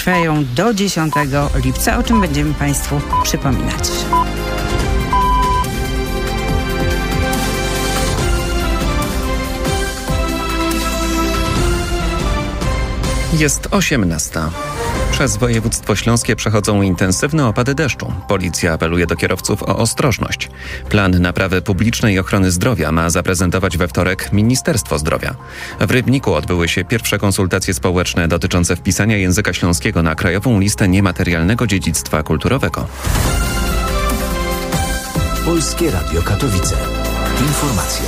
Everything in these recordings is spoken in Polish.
potrwają do 10 lipca, o czym będziemy Państwu przypominać. Jest 18. Przez województwo śląskie przechodzą intensywne opady deszczu. Policja apeluje do kierowców o ostrożność. Plan naprawy publicznej ochrony zdrowia ma zaprezentować we wtorek Ministerstwo Zdrowia. W Rybniku odbyły się pierwsze konsultacje społeczne dotyczące wpisania języka śląskiego na krajową listę niematerialnego dziedzictwa kulturowego. Polskie Radio Katowice. Informacje.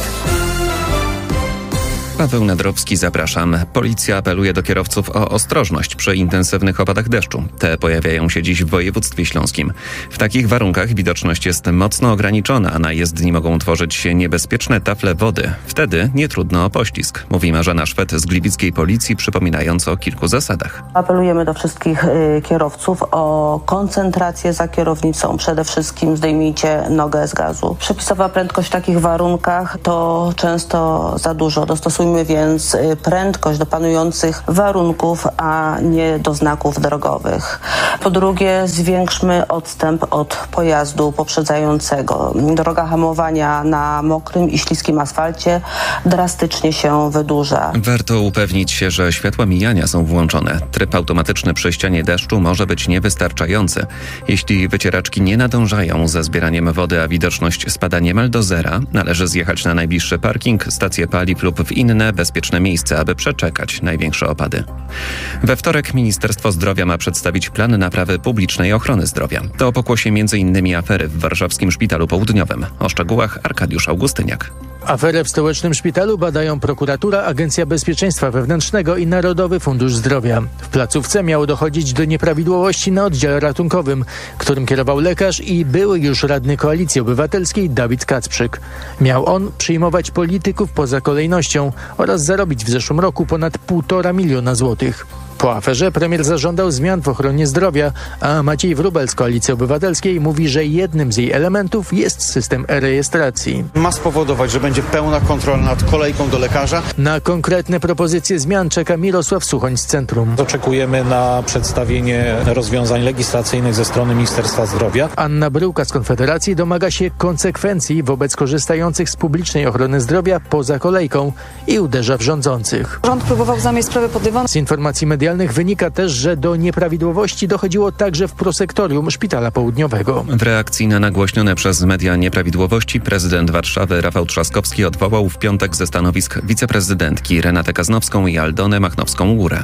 Paweł Nadrowski, zapraszam. Policja apeluje do kierowców o ostrożność przy intensywnych opadach deszczu. Te pojawiają się dziś w województwie śląskim. W takich warunkach widoczność jest mocno ograniczona, a na jezdni mogą tworzyć się niebezpieczne tafle wody. Wtedy nie trudno o poślizg, mówi Marzena Szwed z gliwickiej policji, przypominając o kilku zasadach. Apelujemy do wszystkich kierowców o koncentrację za kierownicą. Przede wszystkim zdejmijcie nogę z gazu. Przepisowa prędkość w takich warunkach to często za dużo. Dostosujmy więc prędkość do panujących warunków, a nie do znaków drogowych. Po drugie, zwiększmy odstęp od pojazdu poprzedzającego. Droga hamowania na mokrym i śliskim asfalcie drastycznie się wydłuża. Warto upewnić się, że światła mijania są włączone. Tryb automatyczny przy ścianie deszczu może być niewystarczający. Jeśli wycieraczki nie nadążają ze zbieraniem wody, a widoczność spada niemal do zera, należy zjechać na najbliższy parking, stację paliw lub w inne bezpieczne miejsce, aby przeczekać największe opady. We wtorek Ministerstwo Zdrowia ma przedstawić plan naprawy publicznej ochrony zdrowia. To pokłosie m.in. afery w warszawskim Szpitalu Południowym. O szczegółach Arkadiusz Augustyniak. Aferę w stołecznym szpitalu badają prokuratura, Agencja Bezpieczeństwa Wewnętrznego i Narodowy Fundusz Zdrowia. W placówce miało dochodzić do nieprawidłowości na oddziale ratunkowym, którym kierował lekarz i były już radny Koalicji Obywatelskiej Dawid Kacprzyk. Miał on przyjmować polityków poza kolejnością oraz zarobić w zeszłym roku ponad 1,5 miliona złotych. Po aferze premier zażądał zmian w ochronie zdrowia, a Maciej Wróbel z Koalicji Obywatelskiej mówi, że jednym z jej elementów jest system e-rejestracji. Ma spowodować, że będzie pełna kontrola nad kolejką do lekarza. Na konkretne propozycje zmian czeka Mirosław Suchoń z Centrum. Oczekujemy na przedstawienie rozwiązań legislacyjnych ze strony Ministerstwa Zdrowia. Anna Bryłka z Konfederacji domaga się konsekwencji wobec korzystających z publicznej ochrony zdrowia poza kolejką i uderza w rządzących. Rząd próbował zamieść sprawę pod dywan. Z informacji medialnych wynika też, że do nieprawidłowości dochodziło także w prosektorium Szpitala Południowego. W reakcji na nagłośnione przez media nieprawidłowości prezydent Warszawy Rafał Trzaskowski odwołał w piątek ze stanowisk wiceprezydentki Renatę Kaznowską i Aldonę Machnowską-Łurę.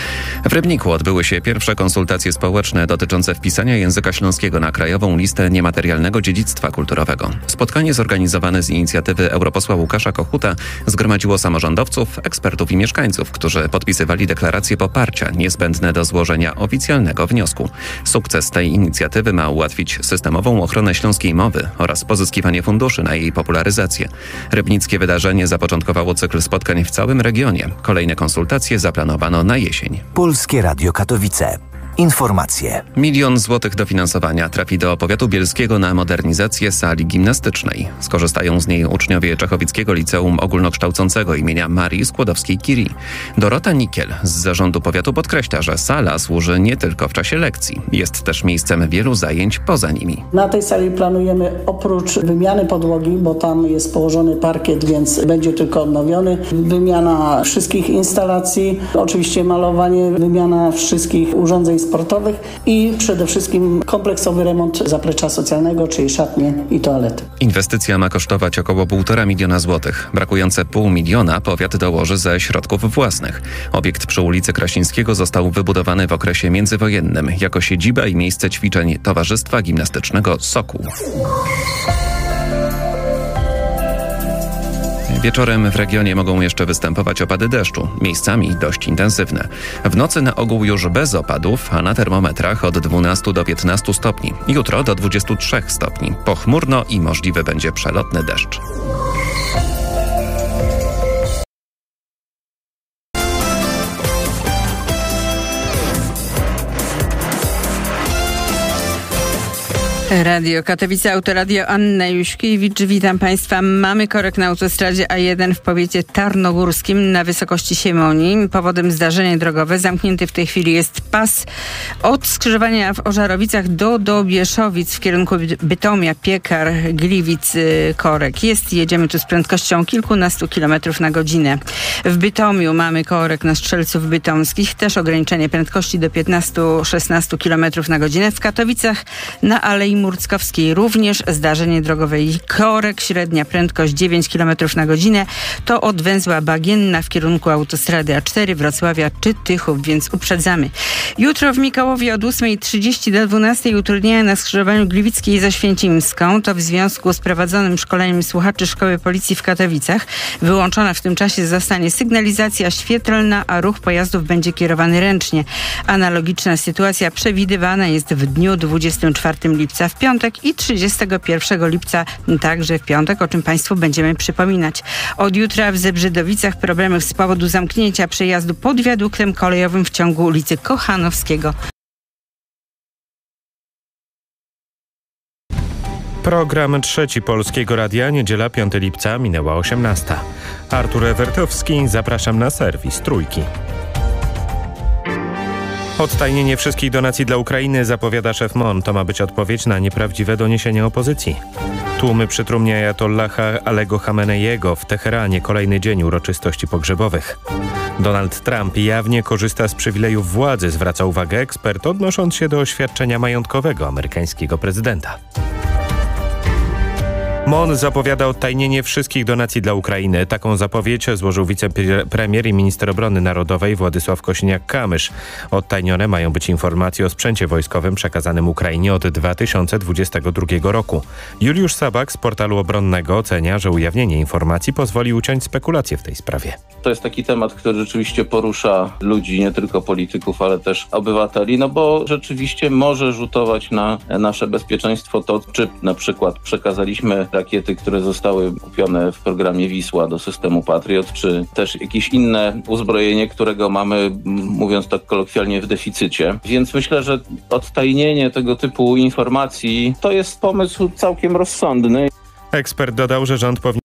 W Rybniku odbyły się pierwsze konsultacje społeczne dotyczące wpisania języka śląskiego na krajową listę niematerialnego dziedzictwa kulturowego. Spotkanie zorganizowane z inicjatywy europosła Łukasza Kochuta zgromadziło samorządowców, ekspertów i mieszkańców, którzy podpisywali deklaracje poparcia niezbędne do złożenia oficjalnego wniosku. Sukces tej inicjatywy ma ułatwić systemową ochronę śląskiej mowy oraz pozyskiwanie funduszy na jej popularyzację. Rybnickie wydarzenie zapoczątkowało cykl spotkań w całym regionie. Kolejne konsultacje zaplanowano na jesień. Polskie Radio Katowice. Informacje. 1 milion złotych dofinansowania trafi do powiatu bielskiego na modernizację sali gimnastycznej. Skorzystają z niej uczniowie Czechowickiego Liceum Ogólnokształcącego imienia Marii Skłodowskiej-Curie. Dorota Nikiel z zarządu powiatu podkreśla, że sala służy nie tylko w czasie lekcji. Jest też miejscem wielu zajęć poza nimi. Na tej sali planujemy oprócz wymiany podłogi, bo tam jest położony parkiet, więc będzie tylko odnowiony, wymiana wszystkich instalacji, oczywiście malowanie, wymiana wszystkich urządzeń sportowych i przede wszystkim kompleksowy remont zaplecza socjalnego, czyli szatnie i toalety. Inwestycja ma kosztować około 1,5 miliona złotych. Brakujące 0,5 miliona powiat dołoży ze środków własnych. Obiekt przy ulicy Krasińskiego został wybudowany w okresie międzywojennym jako siedziba i miejsce ćwiczeń Towarzystwa Gimnastycznego Sokół. Wieczorem w regionie mogą jeszcze występować opady deszczu, miejscami dość intensywne. W nocy na ogół już bez opadów, a na termometrach od 12 do 15 stopni. Jutro do 23 stopni. Pochmurno i możliwy będzie przelotny deszcz. Radio Katowice, Autoradio, Anna Juśkiewicz. Witam Państwa. Mamy korek na autostradzie A1 w powiecie tarnogórskim na wysokości Siemonii. Powodem zdarzenie drogowe. Zamknięty w tej chwili jest pas od skrzyżowania w Ożarowicach do Dobieszowic w kierunku Bytomia, Piekar, Gliwic, korek. Jedziemy tu z prędkością kilkunastu kilometrów na godzinę. W Bytomiu mamy korek na Strzelców Bytomskich. Też ograniczenie prędkości do 15-16 kilometrów na godzinę. W Katowicach na Alei Murckowskiej również zdarzenie drogowe i korek, średnia prędkość 9 km na godzinę. To od węzła Bagienna w kierunku autostrady A4 Wrocławia czy Tychów, więc uprzedzamy. Jutro w Mikołowie od 8:30 do 12:00 utrudnienia na skrzyżowaniu Gliwickiej ze Święcimską. To w związku z prowadzonym szkoleniem słuchaczy Szkoły Policji w Katowicach. Wyłączona w tym czasie zostanie sygnalizacja świetlna, a ruch pojazdów będzie kierowany ręcznie. Analogiczna sytuacja przewidywana jest w dniu 24 lipca w piątek i 31 lipca także w piątek, o czym Państwu będziemy przypominać. Od jutra w Zebrzydowicach problemy z powodu zamknięcia przejazdu pod wiaduktem kolejowym w ciągu ulicy Kochanowskiego. Program Trzeci Polskiego Radia, niedziela 5 lipca, minęła 18. Artur Ewertowski, zapraszam na serwis Trójki. Odtajnienie wszystkich donacji dla Ukrainy zapowiada szef MON. To ma być odpowiedź na nieprawdziwe doniesienia opozycji. Tłumy przy trumnie ajatollaha Alego Chameneiego w Teheranie, kolejny dzień uroczystości pogrzebowych. Donald Trump jawnie korzysta z przywilejów władzy, zwraca uwagę ekspert, odnosząc się do oświadczenia majątkowego amerykańskiego prezydenta. MON zapowiada odtajnienie wszystkich donacji dla Ukrainy. Taką zapowiedź złożył wicepremier i minister obrony narodowej Władysław Kosiniak-Kamysz. Odtajnione mają być informacje o sprzęcie wojskowym przekazanym Ukrainie od 2022 roku. Juliusz Sabak z portalu obronnego ocenia, że ujawnienie informacji pozwoli uciąć spekulacje w tej sprawie. To jest taki temat, który rzeczywiście porusza ludzi, nie tylko polityków, ale też obywateli, no bo rzeczywiście może rzutować na nasze bezpieczeństwo to, czy na przykład przekazaliśmy rakiety, które zostały kupione w programie Wisła do systemu Patriot, czy też jakieś inne uzbrojenie, którego mamy, mówiąc tak kolokwialnie, w deficycie. Więc myślę, że odtajnienie tego typu informacji to jest pomysł całkiem rozsądny. Ekspert dodał, że rząd powinien